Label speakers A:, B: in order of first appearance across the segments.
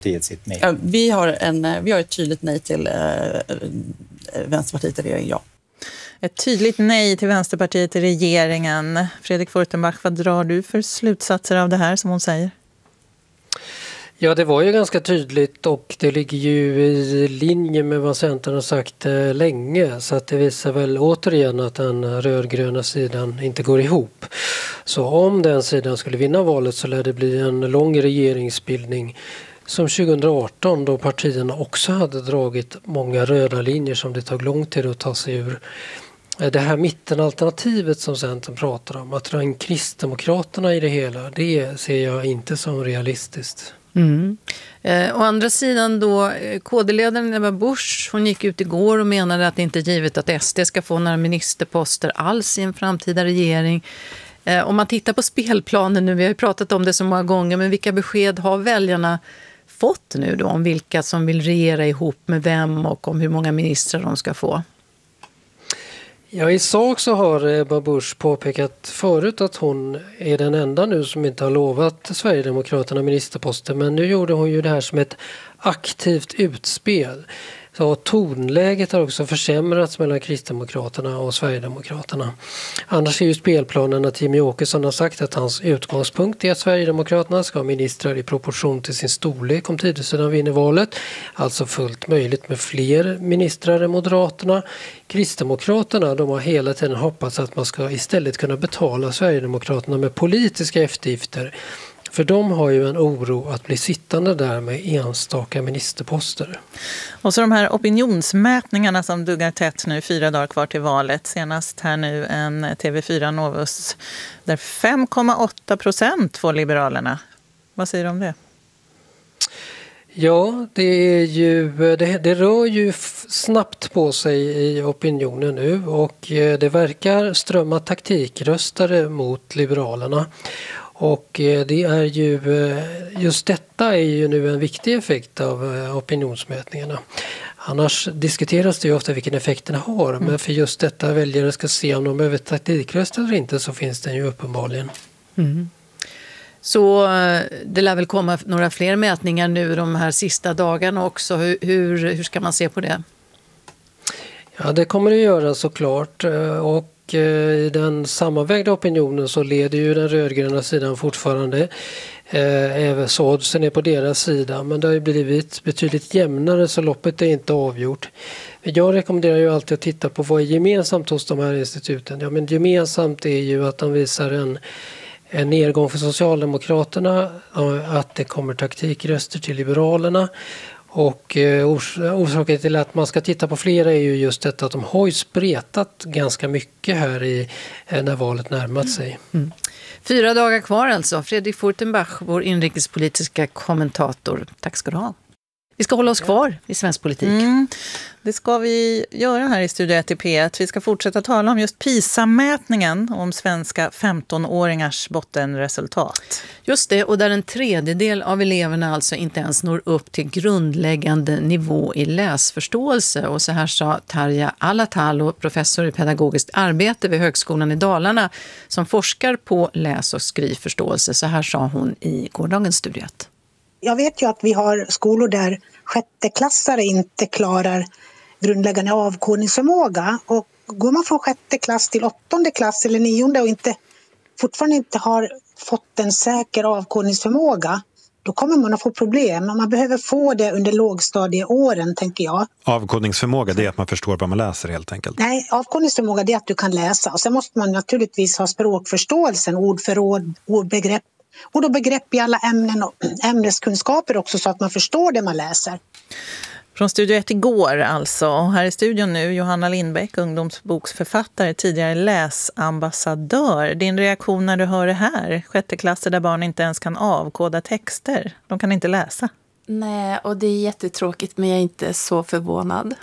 A: sitt nej?
B: Ja, vi har ett tydligt nej till Vänsterpartiet i regeringen, ja.
C: Ett tydligt nej till Vänsterpartiet i regeringen. Fredrik Furtenbach, vad drar du för slutsatser av det här som hon säger?
D: Ja, det var ju ganska tydligt och det ligger ju i linje med vad Centern har sagt länge, så att det visar väl återigen att den rödgröna sidan inte går ihop. Så om den sidan skulle vinna valet så lär det bli en lång regeringsbildning som 2018, då partierna också hade dragit många röda linjer som det tog lång tid att ta sig ur. Det här mittenalternativet som Centern pratar om, att dra in Kristdemokraterna i det hela, det ser jag inte som realistiskt.
E: Å andra sidan då, KD-ledaren Ebba Busch, hon gick ut igår och menade att det inte är givet att SD ska få några ministerposter alls i en framtida regering. Om man tittar på spelplanen nu, vi har ju pratat om det så många gånger, men vilka besked har väljarna fått nu då om vilka som vill regera ihop med vem och om hur många ministrar de ska få?
D: Ja, i sak så har Ebba Busch påpekat förut att hon är den enda nu som inte har lovat Sverigedemokraterna ministerposter, men nu gjorde hon ju det här som ett aktivt utspel. Så tonläget har också försämrats mellan Kristdemokraterna och Sverigedemokraterna. Annars är ju spelplanen att Jimmie Åkesson har sagt att hans utgångspunkt är att Sverigedemokraterna ska ha ministrar i proportion till sin storlek om Tidösidan vinner valet. Alltså fullt möjligt med fler ministrar än Moderaterna. Kristdemokraterna, de har hela tiden hoppats att man ska istället kunna betala Sverigedemokraterna med politiska eftergifter. För de har ju en oro att bli sittande där med enstaka ministerposter.
C: Och så de här opinionsmätningarna som duggar tätt nu 4 dagar kvar till valet. Senast här nu en TV4 Novus där 5,8% får Liberalerna. Vad säger du om det?
D: Ja, det rör ju snabbt på sig i opinionen nu och det verkar strömma taktikröstare mot Liberalerna. Och det är ju, just detta är ju nu en viktig effekt av opinionsmätningarna. Annars diskuteras det ju ofta vilken effekt den har, men för just detta väljare ska se om de behöver taktikrösta eller inte, så finns den ju uppenbarligen.
E: Så det lär väl komma några fler mätningar nu de här sista dagarna också. Hur ska man se på det?
D: Ja, det kommer det göra såklart, och i den sammanvägda opinionen så leder ju den rödgröna sidan fortfarande. Även så oddsen är på deras sida, men det har ju blivit betydligt jämnare så loppet är inte avgjort. Jag rekommenderar ju alltid att titta på vad är gemensamt hos de här instituten. Ja, men gemensamt är ju att de visar en nedgång för Socialdemokraterna, att det kommer taktikröster till Liberalerna. Och orsaken till att man ska titta på flera är ju just detta att de har ju spretat ganska mycket här när valet närmat sig.
E: 4 dagar kvar alltså. Fredrik Furtenbach, vår inrikespolitiska kommentator. Tack ska du ha. Vi ska hålla oss kvar i svensk politik.
C: Det ska vi göra här i Studio 1 i P1. Vi ska fortsätta tala om just PISA-mätningen, om svenska 15-åringars bottenresultat.
E: Just det, och där en tredjedel av eleverna alltså inte ens når upp till grundläggande nivå i läsförståelse. Och så här sa Tarja Alatalo, professor i pedagogiskt arbete vid Högskolan i Dalarna, som forskar på läs- och skrivförståelse. Så här sa hon i gårdagens Studio 1.
F: Jag vet ju att vi har skolor där 6:e-klassare inte klarar grundläggande avkodningsförmåga. Och går man från 6:e klass till 8:e klass eller 9:e och fortfarande inte har fått en säker avkodningsförmåga, då kommer man att få problem. Man behöver få det under lågstadieåren, tänker jag.
A: Avkodningsförmåga, det är att man förstår vad man läser helt enkelt? Nej,
F: avkodningsförmåga det är att du kan läsa. Och sen måste man naturligtvis ha språkförståelsen, ordförråd, ordbegrepp. Och då begrepp i alla ämnen och ämneskunskaper också, så att man förstår det man läser.
C: Från Studio 1 igår alltså. Och här i studion nu Johanna Lindbäck, ungdomsboksförfattare, tidigare läsambassadör. Din reaktion när du hör det här? 6:e-klasser där barn inte ens kan avkoda texter. De kan inte läsa.
G: Nej, och det är jättetråkigt, men jag är inte så förvånad.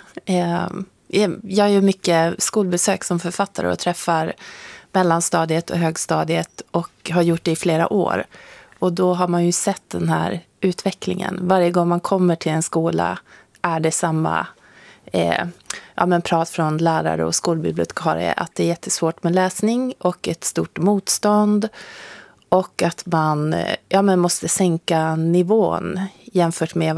G: Jag gör mycket skolbesök som författare och träffar mellanstadiet och högstadiet och har gjort det i flera år. Och då har man ju sett den här utvecklingen. Varje gång man kommer till en skola är det samma prat från lärare och skolbibliotekarie att det är jättesvårt med läsning och ett stort motstånd. Och att man måste sänka nivån jämfört med